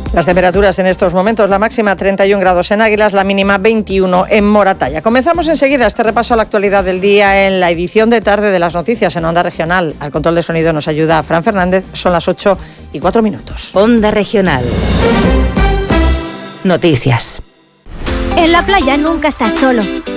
Las temperaturas en estos momentos, la máxima 31 grados en Águilas, la mínima 21 en Moratalla. Comenzamos enseguida este repaso a la actualidad del día en la edición de tarde de las noticias en Onda Regional. Al control de sonido nos ayuda Fran Fernández, son las 8:04. Onda Regional. Noticias. En la playa nunca estás solo.